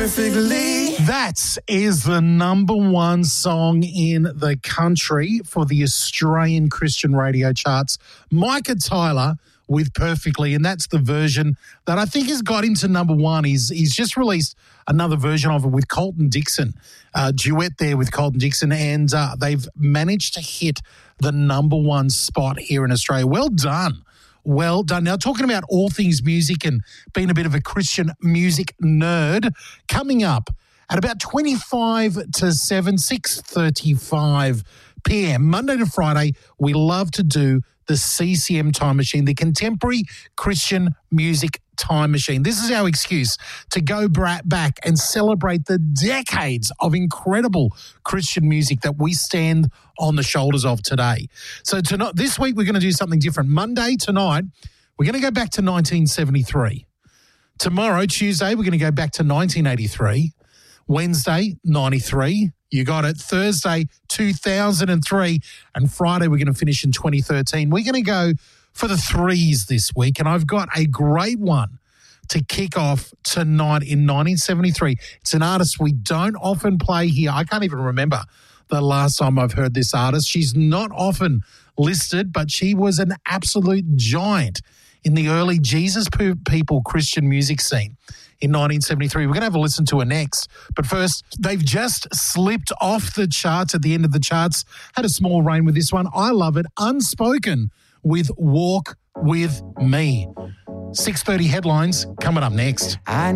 perfectly. That is the number one song in the country for the Australian Christian radio charts. Micah Tyler with Perfectly, and that's the version that I think has got him to number one. He's just released another version of it with Colton Dixon, duet there with Colton Dixon, and they've managed to hit the number one spot here in Australia. Well done. Well done. Now, talking about all things music and being a bit of a Christian music nerd, coming up at about 25 to 7, 6:35 p.m, Monday to Friday, we love to do the CCM Time Machine, the Contemporary Christian Music Time Machine. This is our excuse to go back and celebrate the decades of incredible Christian music that we stand on the shoulders of today. So this week, we're going to do something different. Monday, tonight, we're going to go back to 1973. Tomorrow, Tuesday, we're going to go back to 1983. Wednesday, 93. You got it. Thursday, 2003. And Friday, we're going to finish in 2013. We're going to go for the threes this week, and I've got a great one to kick off tonight in 1973. It's an artist we don't often play here. I can't even remember the last time I've heard this artist. She's not often listed, but she was an absolute giant in the early Jesus People Christian music scene in 1973. We're going to have a listen to her next. But first, they've just slipped off the charts at the end of the charts. Had a small reign with this one. I love it. Unspoken with Walk With Me. 6:30 headlines coming up next.